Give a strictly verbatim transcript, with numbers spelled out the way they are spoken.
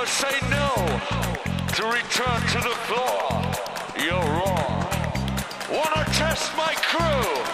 ever say no to return to the floor, you're wrong. Wanna test my crew?